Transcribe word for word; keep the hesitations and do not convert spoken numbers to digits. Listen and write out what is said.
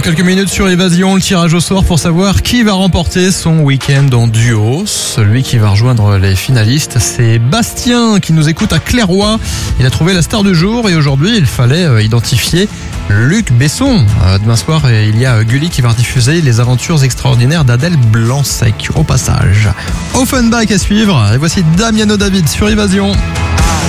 quelques minutes sur Évasion, le tirage au sort pour savoir qui va remporter son week-end en duo. Celui qui va rejoindre les finalistes, c'est Bastien qui nous écoute à Clairoy. Il a trouvé la star du jour et aujourd'hui il fallait identifier Luc Besson. Demain soir, il y a Gulli qui va diffuser les aventures extraordinaires d'Adèle Blanc-Sec au passage. Offenbach à suivre et voici Damiano David sur Évasion.